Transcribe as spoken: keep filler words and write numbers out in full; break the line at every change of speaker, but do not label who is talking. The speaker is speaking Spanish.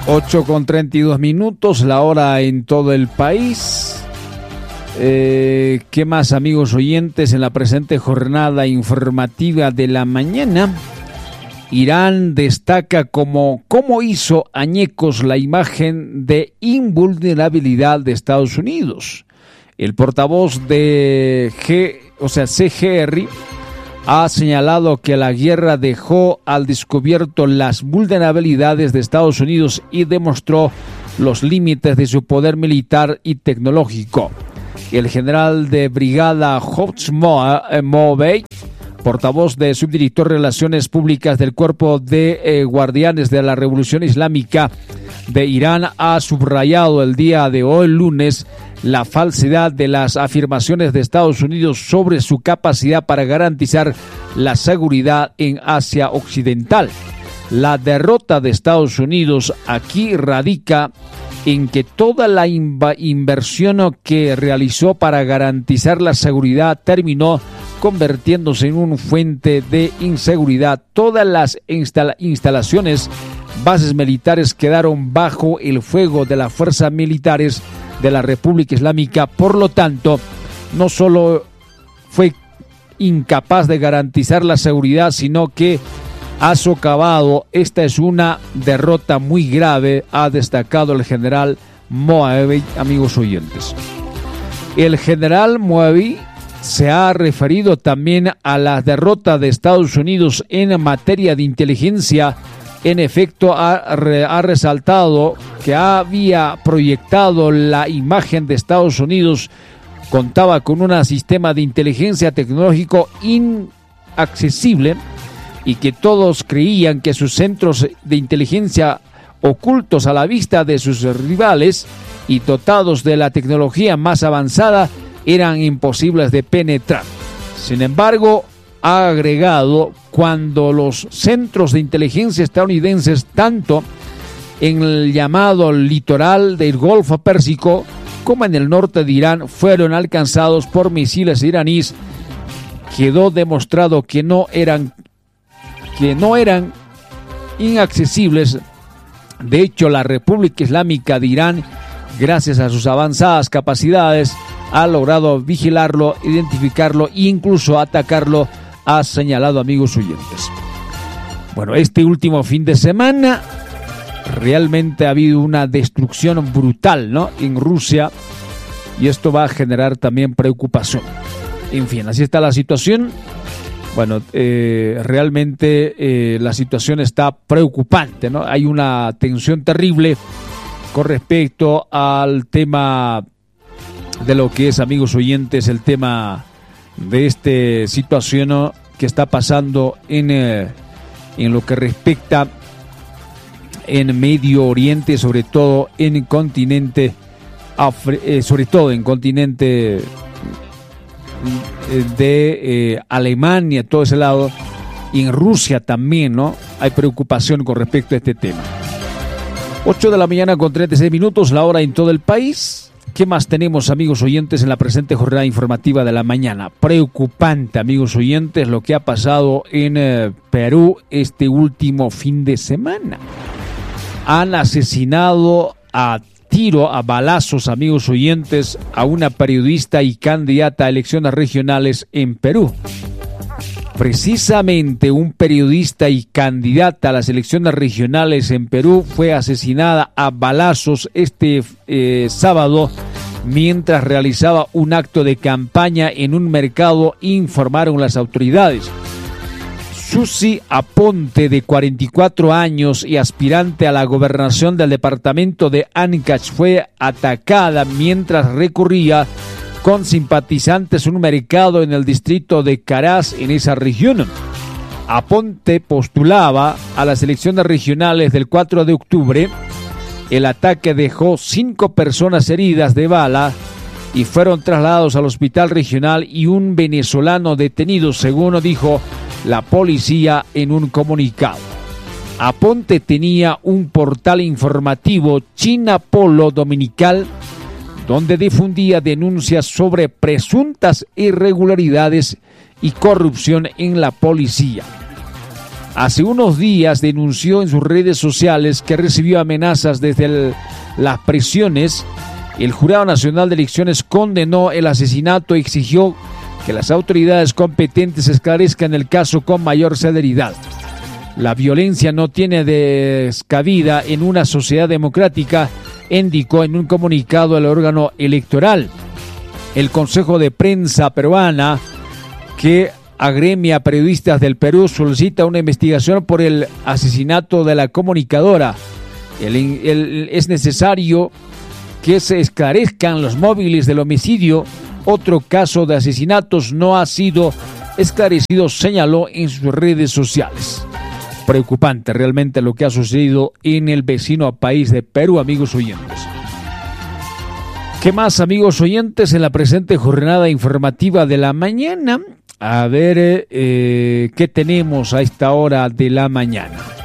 ocho con treinta y dos minutos, la hora en todo el país. Eh, ¿Qué más, amigos oyentes? En la presente jornada informativa de la mañana, Irán destaca como cómo hizo añicos la imagen de invulnerabilidad de Estados Unidos. El portavoz de G, o sea, C G R ha señalado que la guerra dejó al descubierto las vulnerabilidades de Estados Unidos y demostró los límites de su poder militar y tecnológico. El general de brigada Hotz Mobey, portavoz de subdirector de Relaciones Públicas del Cuerpo de eh, Guardianes de la Revolución Islámica de Irán, ha subrayado el día de hoy, lunes, la falsedad de las afirmaciones de Estados Unidos sobre su capacidad para garantizar la seguridad en Asia Occidental. La derrota de Estados Unidos aquí radica en que toda la inv- inversión que realizó para garantizar la seguridad terminó convirtiéndose en una fuente de inseguridad. Todas las instala- instalaciones, bases militares quedaron bajo el fuego de las fuerzas militares de la República Islámica. Por lo tanto, no solo fue incapaz de garantizar la seguridad, sino que ha socavado. Esta es una derrota muy grave, ha destacado el general Moabi, amigos oyentes. El general Moabi se ha referido también a la derrota de Estados Unidos en materia de inteligencia. En efecto, ha, re, ha resaltado que había proyectado la imagen de Estados Unidos, contaba con un sistema de inteligencia tecnológico inaccesible y que todos creían que sus centros de inteligencia, ocultos a la vista de sus rivales y dotados de la tecnología más avanzada, eran imposibles de penetrar. Sin embargo, ha agregado, cuando los centros de inteligencia estadounidenses, tanto en el llamado litoral del Golfo Pérsico como en el norte de Irán, fueron alcanzados por misiles iraníes, quedó demostrado que no eran, que no eran inaccesibles. De hecho, la República Islámica de Irán, gracias a sus avanzadas capacidades, ha logrado vigilarlo, identificarlo e incluso atacarlo, ha señalado, amigos oyentes. Bueno, este último fin de semana realmente ha habido una destrucción brutal, ¿no?, en Rusia, y esto va a generar también preocupación. En fin, así está la situación. Bueno, eh, realmente eh, la situación está preocupante, ¿no? Hay una tensión terrible con respecto al tema de lo que es, amigos oyentes, el tema de esta situación, ¿no?, que está pasando en, eh, en lo que respecta en Medio Oriente, sobre todo en el continente, Afri- eh, sobre todo en continente de eh, Alemania, todo ese lado, y en Rusia también, ¿no? Hay preocupación con respecto a este tema. ocho de la mañana con treinta y seis minutos, la hora en todo el país. ¿Qué más tenemos, amigos oyentes, en la presente jornada informativa de la mañana? Preocupante, amigos oyentes, lo que ha pasado en eh, Perú este último fin de semana. Han asesinado a tiro, a balazos, amigos oyentes, a una periodista y candidata a elecciones regionales en Perú. Precisamente un periodista y candidata a las elecciones regionales en Perú fue asesinada a balazos este eh, sábado mientras realizaba un acto de campaña en un mercado, informaron las autoridades. Susi Aponte, de cuarenta y cuatro años y aspirante a la gobernación del departamento de Ancash, fue atacada mientras recorría con simpatizantes un mercado en el distrito de Caraz, en esa región. Aponte postulaba a las elecciones regionales del cuatro de octubre. El ataque dejó cinco personas heridas de bala y fueron trasladados al hospital regional y un venezolano detenido, según dijo la policía en un comunicado. Aponte tenía un portal informativo, China Polo Dominical, donde difundía denuncias sobre presuntas irregularidades y corrupción en la policía. hace unos días denunció en sus redes sociales que recibió amenazas desde el, las prisiones. El Jurado Nacional de Elecciones condenó el asesinato y exigió que las autoridades competentes esclarezcan el caso con mayor celeridad. La violencia no tiene descabida en una sociedad democrática, indicó en un comunicado el órgano electoral. El Consejo de Prensa Peruana, que agremia a periodistas del Perú, solicita una investigación por el asesinato de la comunicadora. El, el, es necesario que se esclarezcan los móviles del homicidio. Otro caso de asesinatos no ha sido esclarecido, señaló en sus redes sociales. Preocupante realmente lo que ha sucedido en el vecino país de Perú, amigos oyentes. ¿Qué más, amigos oyentes, en la presente jornada informativa de la mañana? A ver, eh, ¿qué tenemos a esta hora de la mañana?